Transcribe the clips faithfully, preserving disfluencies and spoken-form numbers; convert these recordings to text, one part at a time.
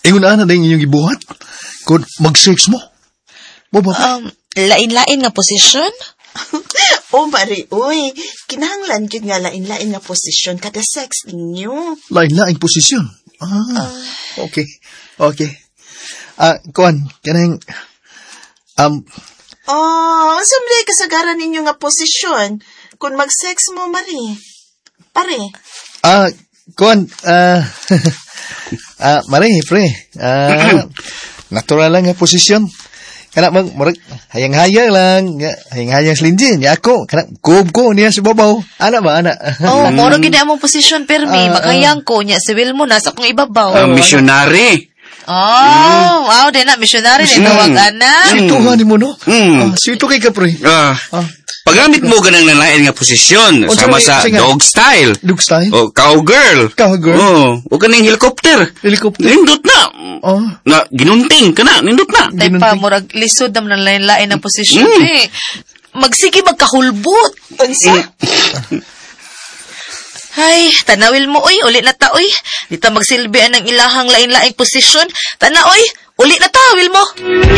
Ingon na na inyong ibuhat? Kung mag-sex mo? Mo ba? Um, lain-lain nga posisyon? Oh, Mari, uy. Kinahanglan yun nga lain-lain nga posisyon kada sex ninyo. Lain-laing posisyon? Ah, uh, okay. Okay. Ah, uh, kuan, kanang... Um... Oh, ang samlay kasagaran ninyo nga posisyon kung mag-sex mo, Mari. Pare. Ah, uh, kuan, ah... Uh, ah, Mari, pre. Ah, uh, natural lang nga posisyon. Kana mag murag hayang-hayang lang, hayang-hayang slinjin. Ya ako, kana kuob ko niya sa babaw. Ana ba ana? Oh, moro gid among posisyon permi, uh, maghayang ko nya si Wilmo nasa akong ibabaw. Uh, missionary. Oh, mm. wow, din na missionary ni tawag ana. Situhan ni mo no? Mm. Ah, sito kay ka pre. Ah. ah. Paggamit mo ganang nalain nga posisyon, oh, sama sa sige, dog style. Dog style? O cowgirl. Cowgirl? Oh, o kaning helicopter. Helicopter? Nindot na. Oh. Na, ginunting ka na, nindot na. Tay pa, murag lisod naman ng lain-lain na posisyon mm. eh. Magsige magkahulbot. Unsa? Ay, tanawil mo, oy, uli na ta, oy. Di ta magsilbihan ng ilahang lain-laing posisyon. Tana, oy, uli na ta, wil mo.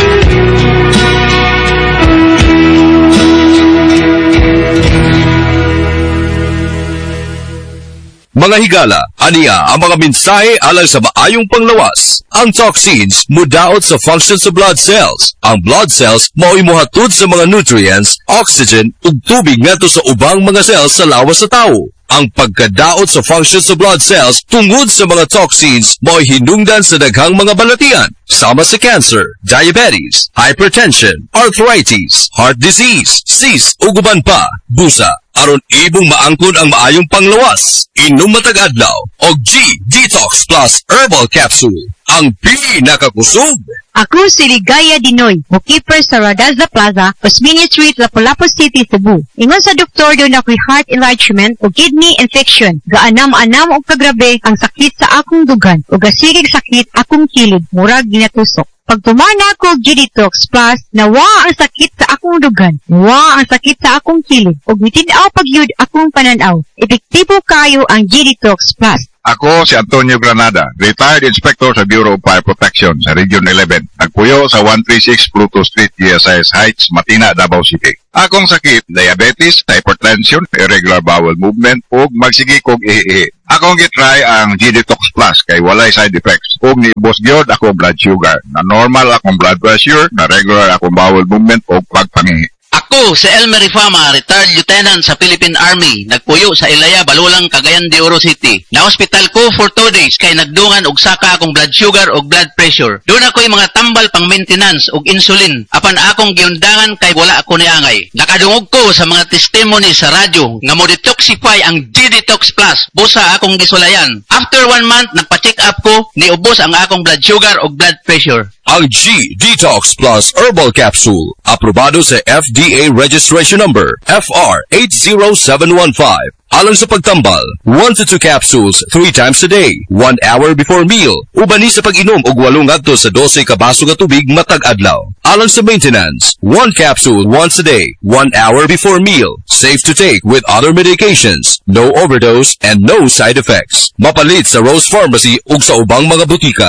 Mga higala, aniya ang mga mensahe alang sa maayong panglawas. Ang toxins mudaot sa function sa blood cells. Ang blood cells mao'y mohatod sa mga nutrients, oxygen, ug tubig ngadto sa ubang mga cells sa lawas sa tao. Ang pagkadaot sa function sa blood cells tungod sa mga toxins mao'y hinungdan sa daghang mga balatian, sama sa cancer, diabetes, hypertension, arthritis, heart disease, cyst ug uban pa, busa, aron ibong maangkon ang maayong panglawas. Inom matag adlaw og G Detox Plus Herbal Capsule, ang pinakakusog. Ako si Ligaya Dinoy, bookkeeper sa Radaza Plaza, Osmeña Street, Lapu-Lapu City, Cebu. Ingon sa doktor doon ako'y heart enlargement o kidney infection. Gaanam-anam o kagrabe ang sakit sa akong dugan o gasigig sakit akong kilid, murag ginatusok. Pag tumana ako G Detox Plus, nawa ang sakit sa akong dugan, nawa ang sakit sa akong kilid, o bitinaw pagyud akong pananaw. Epektibo kayo ang G Detox Plus. Ako si Antonio Granada, retired inspector sa Bureau of Fire Protection sa Region eleven. Nagpuyo sa one thirty-six Pluto Street, G S I S Heights, Matina, Davao City. Akong sakit, diabetes, hypertension, irregular bowel movement, ug magsigi kog ihi. Akong gitry ang G Detox Plus kay walay side effects. Ug niubos gyud ako blood sugar. Na normal akong blood pressure, na regular akong bowel movement ug pagpangihi. Ako, si Elmer Rifama, retired lieutenant sa Philippine Army. Nagpuyo sa Ilaya, Balulang, Cagayan de Oro City. Na-hospital ko for two days kay nagdungan og saka akong blood sugar og blood pressure. Doon ako yung mga tambal pang maintenance og insulin. Apan akong giundangan kay wala ako niangay. Nakadungog ko sa mga testimony sa radyo nga mo detoxify ang G Detox Plus. Busa akong gisulayan. After one month, nagpa-check up ko, niubos ang akong blood sugar og blood pressure. Ang G Detox Plus Herbal Capsule, aprobado sa F D A Registration Number F R eight zero seven one five. Alang sa pagtambal, one to two capsules three times a day, one hour before meal. Ubani sa pag-inom og walong ngadto sa dose ka baso nga tubig matag adlaw. Alang sa maintenance, one capsule once a day, one hour before meal. Safe to take with other medications. No overdose and no side effects. Mapalit sa Rose Pharmacy ug sa ubang mga butika.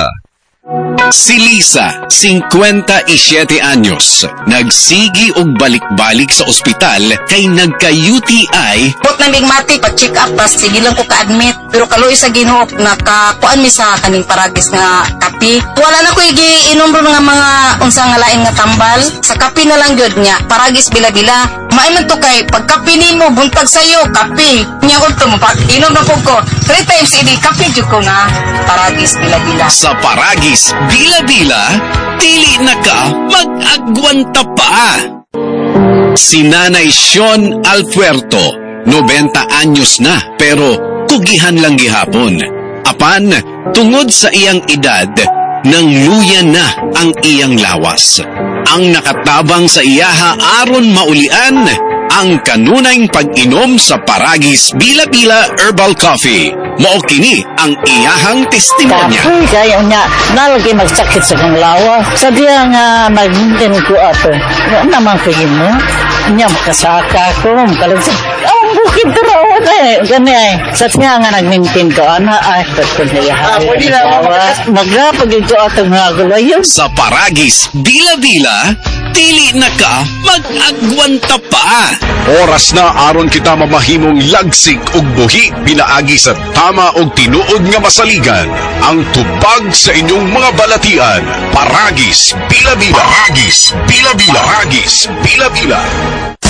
Si Lisa, fifty-seven anyos, nagsigi og balik-balik sa ospital kay nagka-U T I. Put nang bigmati, pag-check up, tas sige lang ko ka-admit. Pero kaloy sa Ginoo, nakakuan mi sa kaning paragis nga kapi. Wala na ko i-inom ron nga mga unsa nga lain nga tambal. Sa kapi na lang gyud nya, paragis bila-bila. Mainon to kay pagkapi nimo buntag sayo, kapi. Nya ko to pag inom na pug ko. Three times ini kapi jud ko nga paragis bila-bila. Sa paragis bila-bila, dili na ka mag-agwanta pa. Si Nanay Sean Alpuerto, ninety anyos na, pero kugihan lang gihapon. Apan, tungod sa iyang edad, nang luya na ang iyang lawas. Ang nakatabang sa iyaha aron maulian, ang kanunayng pag-inom sa paragis bila-bila herbal coffee. Mao kini ang iyahang testimonya. Kapoy kaya niya nalagi magsakit sa kang lawa. Sabi nga mag-maintain ko ato. Ano naman ko yun mo? Niya makasaka ko. Makalansin. Oh, Ang bukid tarawan eh. Gani ay. Sa siya nga nag-maintain ko, ana ay. Tapos niya. Pwede na. Magrapag ito atong mga gulayon. Sa Paragis, Bila-Bila, dili na ka mag-agwanta pa. Oras na aron kita mamahimong lagsik ug buhi pinaagi sa tama og tinuod nga masaligan. Ang tubag sa inyong mga balatian. Paragis, Bila-Bila. Paragis, Bila-Bila. Paragis, Bila-Bila.